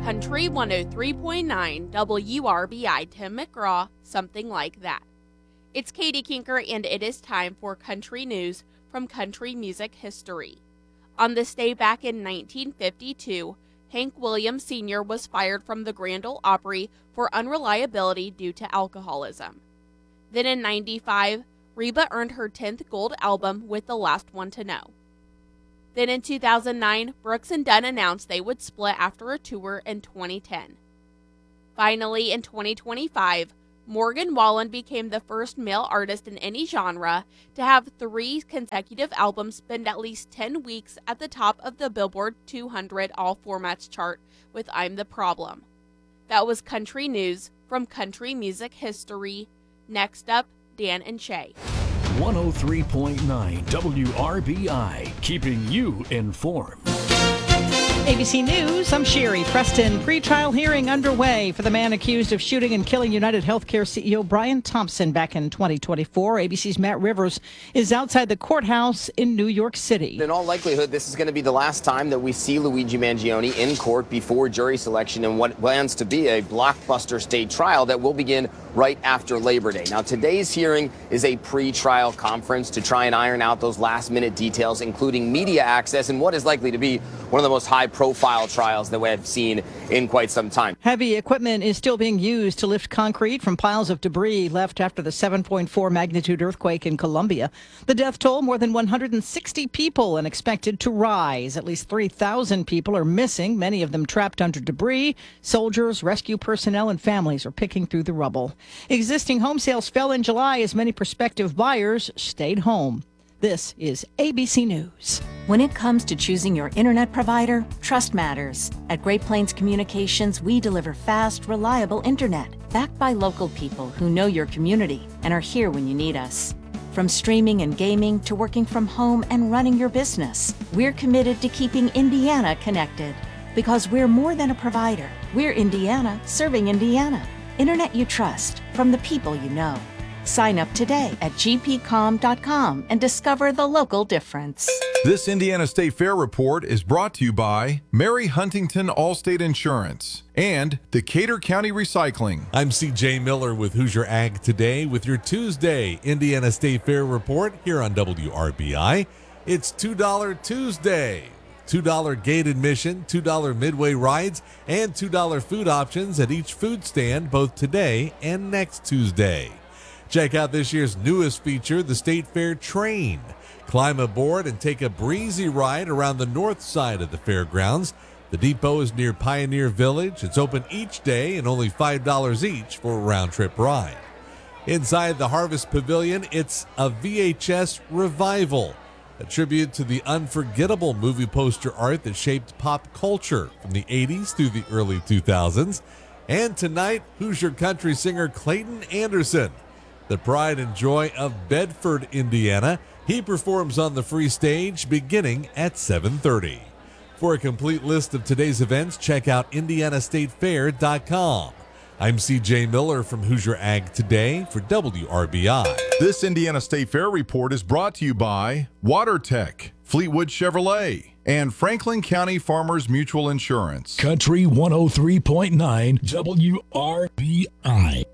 Country 103.9 WRBI Tim McGraw, something like that. It's Katie Kinker, and it is time for country news from country music history. On this day back in 1952, Hank Williams Sr. was fired from the Grand Ole Opry for unreliability due to alcoholism. Then in 95, Reba earned her 10th gold album with The Last One to Know. Then in 2009, Brooks and Dunn announced they would split after a tour in 2010. Finally, in 2025, Morgan Wallen became the first male artist in any genre to have 3 consecutive albums spend at least 10 weeks at the top of the Billboard 200 All Formats chart with I'm the Problem. That was country news from country music history. Next up, Dan and Shay. 103.9 WRBI, keeping you informed. ABC News, I'm Sherry Preston. Pre-trial hearing underway for the man accused of shooting and killing United Healthcare CEO Brian Thompson back in 2024. ABC's Matt Rivers is outside the courthouse in New York City. In all likelihood, this is going to be the last time that we see Luigi Mangione in court before jury selection in what plans to be a blockbuster state trial that will begin right after Labor Day. Now, today's hearing is a pre-trial conference to try and iron out those last-minute details, including media access and what is likely to be one of the most high-profile trials that we have seen in quite some time. Heavy equipment is still being used to lift concrete from piles of debris left after the 7.4 magnitude earthquake in Colombia. The death toll, more than 160 people, and expected to rise. At least 3,000 people are missing, many of them trapped under debris. Soldiers, rescue personnel, and families are picking through the rubble. Existing home sales fell in July as many prospective buyers stayed home. This is ABC News. When it comes to choosing your internet provider, trust matters. At Great Plains Communications, we deliver fast, reliable internet, backed by local people who know your community and are here when you need us. From streaming and gaming to working from home and running your business, we're committed to keeping Indiana connected. Because we're more than a provider. We're Indiana serving Indiana. Internet you trust from the people you know. Sign up today at gpcom.com and discover the local difference. This Indiana State Fair report is brought to you by Mary Huntington Allstate Insurance and Decatur County Recycling. I'm CJ Miller with Hoosier Ag Today with your Tuesday Indiana State Fair report here on WRBI. It's $2 Tuesday. $2 gate admission, $2 midway rides, and $2 food options at each food stand both today and next Tuesday. Check out this year's newest feature, the State Fair Train. Climb aboard and take a breezy ride around the north side of the fairgrounds. The depot is near Pioneer Village. It's open each day and only $5 each for a round-trip ride. Inside the Harvest Pavilion, it's a VHS revival, a tribute to the unforgettable movie poster art that shaped pop culture from the 80s through the early 2000s. And tonight, Hoosier country singer Clayton Anderson, the pride and joy of Bedford, Indiana. He performs on the free stage beginning at 7:30. For a complete list of today's events, check out indianastatefair.com. I'm CJ Miller from Hoosier Ag Today for WRBI. This Indiana State Fair report is brought to you by WaterTech, Fleetwood Chevrolet, and Franklin County Farmers Mutual Insurance. Country 103.9 WRBI.